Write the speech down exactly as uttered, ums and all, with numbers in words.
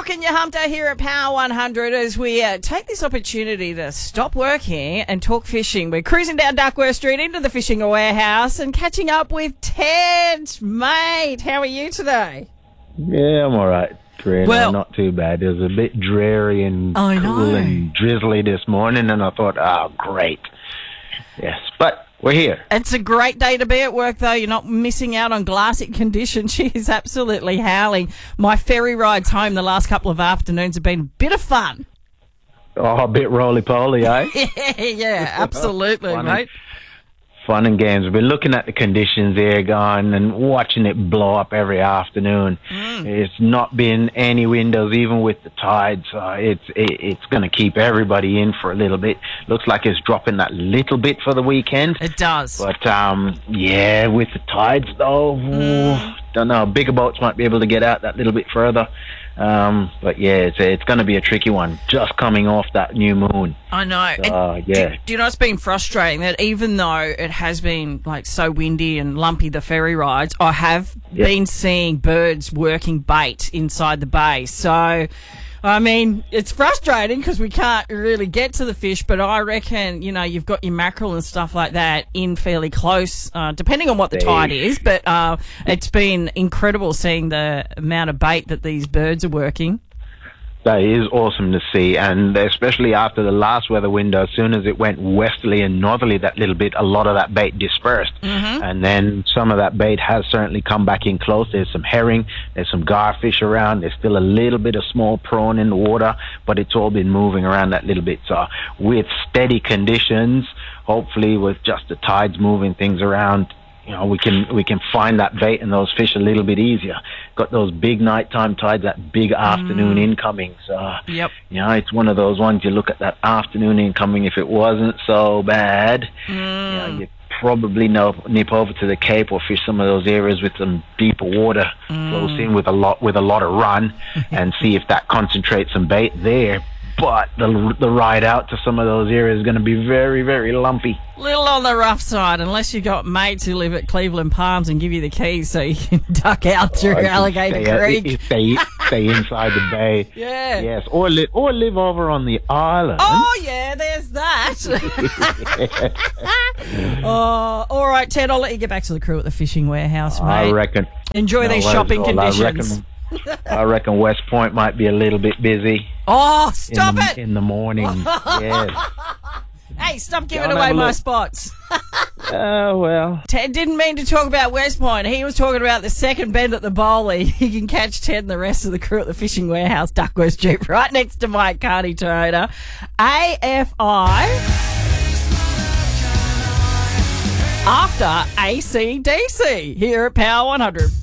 Rocking your hump day here at Power one hundred as we uh, take this opportunity to stop working and talk fishing. We're cruising down Duckworth Street into the fishing warehouse and catching up with Ted. Mate, how are you today? Yeah, I'm all right. Well, no, not too bad. It was a bit dreary and I cool know. and drizzly this morning, and I thought, oh, great. Yes, but we're here. It's a great day to be at work, though. You're not missing out on glassy conditions. She is absolutely howling. My ferry rides home the last couple of afternoons have been a bit of fun. Oh, a bit roly-poly, eh? yeah, yeah, absolutely, fun mate. And, fun and games. We've been looking at the conditions here, gone, and watching it blow up every afternoon. Mm. It's not been any windows, even with the tides. Uh, it's it, it's going to keep everybody in for a little bit. Looks like it's dropping that little bit for the weekend. It does. But, um, yeah, with the tides, though, mm. ooh, don't know. Bigger boats might be able to get out that little bit further. Um, but yeah, it's, it's going to be a tricky one, just coming off that new moon. I know. So, uh, yeah. Do, do you know it's been frustrating that even though it has been like so windy and lumpy, the ferry rides, I have yep. been seeing birds working bait inside the bay. So, I mean, it's frustrating because we can't really get to the fish, but I reckon, you know, you've got your mackerel and stuff like that in fairly close, uh, depending on what the tide is. But uh, it's been incredible seeing the amount of bait that these birds are working. That is awesome to see, and especially after the last weather window, as soon as it went westerly and northerly that little bit, a lot of that bait dispersed. Mm-hmm. And then some of that bait has certainly come back in close. There's some herring, there's some garfish around, there's still a little bit of small prawn in the water, but it's all been moving around that little bit. So with steady conditions, hopefully with just the tides moving things around, you know, we can we can find that bait and those fish a little bit easier. Got those big nighttime tides, that big afternoon mm. incoming. So, yep. you know, it's one of those ones you look at that afternoon incoming. If it wasn't so bad, mm. you know, you probably know, nip over to the Cape or fish some of those areas with some deeper water mm. close in with a lot with a lot of run and see if that concentrates some bait there. But the the ride out to some of those areas is going to be very, very lumpy. Little on the rough side, unless you've got mates who live at Cleveland Palms and give you the keys so you can duck out through oh, Alligator stay, Creek. Stay, stay inside the bay. Yeah. Yes, or, li- or live over on the island. Oh, yeah, there's that. oh, all right, Ted, I'll let you get back to the crew at the fishing warehouse, mate. I reckon. Enjoy no these shopping conditions. I reckon, I reckon West Point might be a little bit busy. Oh, stop in the, it! In the morning, yes. Hey, stop giving away my spots. Oh, uh, well. Ted didn't mean to talk about West Point. He was talking about the second bend at the bowling. You can catch Ted and the rest of the crew at the fishing warehouse, Duckworth Street, right next to Mike Carney Toyota. A F I after A C D C here at Power one hundred.